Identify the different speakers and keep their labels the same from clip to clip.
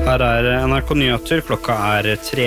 Speaker 1: Her NRK Nyheter, klokka 3.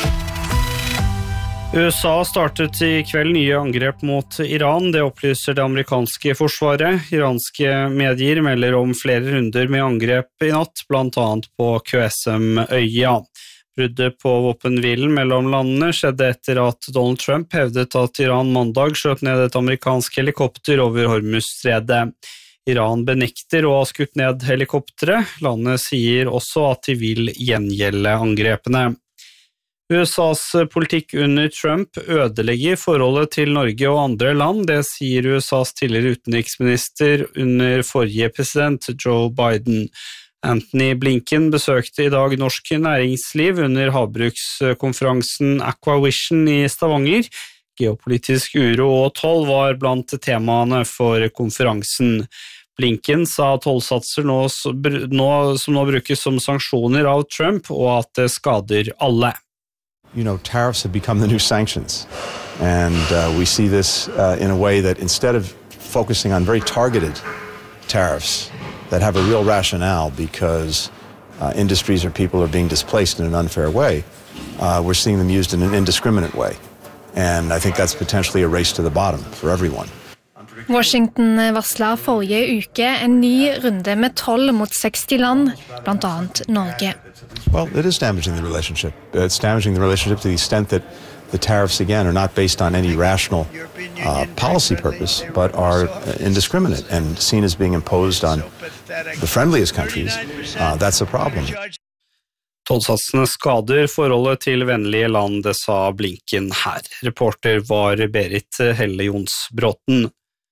Speaker 1: USA startet I kveld nye angrep mot Iran, det opplyser det amerikanske forsvaret. Iranske medier melder om flere runder med angrep I natt, blant annet på QSM-øya. Bruddet på våpenhvilen mellom landene skjedde etter at Donald Trump hevdet at Iran mandag skjøt ned et amerikansk helikopter over Hormuzstredet. Iran benekter å ha skutt ned helikopteret. Landet sier også at de vil gjengjelde angrepene. USAs politikk under Trump ødelegger forholdet til Norge og andre land, det sier USAs tidligere utenriksminister under forrige president Joe Biden. Anthony Blinken besøkte I dag norsk næringsliv under havbrukskonferansen Aquavision I Stavanger. Geopolitisk uro og toll var blant temaene for konferansen. Blinken sa tollsatser som nå brukes som sanksjoner av Trump, og at det skader alle.
Speaker 2: You know, tariffs have become the new sanctions, and we see this in a way that instead of focusing on very targeted tariffs that have a real rationale because industries or people are being displaced in an unfair way, we're seeing them used in an indiscriminate way. And I think that's potentially a race to the bottom for everyone.
Speaker 3: Washington varslet forrige uke en ny runde med toll mot 60 land, blant annet Norge.
Speaker 2: Well, it is damaging the relationship. It's damaging the relationship to the extent that the tariffs, again, are not based on any rational policy purpose, but are indiscriminate and seen as being imposed on the friendliest countries. That's a problem.
Speaker 1: Tollsatsene skader forholdet til vennlige land, det sa Blinken her. Reporter var Berit Helle Jonsbråten.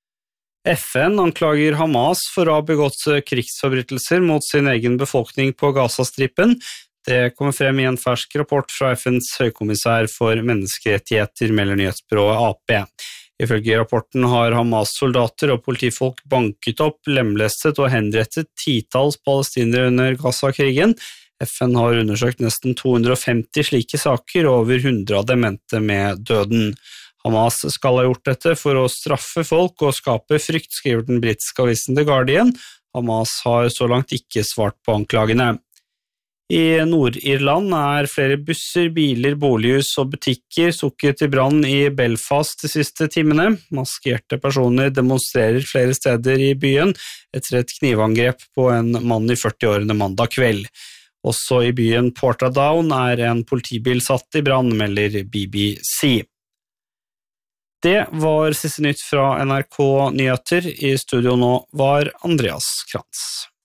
Speaker 1: FN anklager Hamas for å ha begått krigsforbrytelser mot sin egen befolkning på Gazastripen. Det kommer frem I en fersk rapport fra FNs høykommissær for menneskerettigheter, melder nyhetsbyrået AP. Ifølge rapporten har Hamas soldater og politifolk banket opp, lemlestet og henrettet titalls palestinere under Gaza-krigen. FN har undersøkt nesten 250 slike saker, og over 100 av dem endte med døden. Hamas skal ha gjort dette for å straffe folk og skape frykt, skriver den britiske avisen The Guardian. Hamas har så langt ikke svart på anklagene. I Nord-Irland flere busser, biler, bolighus og butikker sukket I brann I Belfast de siste timene. Maskerte personer demonstrerer flere steder I byen etter et knivangrep på en mann I 40-årene mandag kveld. Også I byen Portadown en politibil satt I brann, melder BBC. Det var siste nytt fra NRK Nyheter. I studio nå var Andreas Krantz.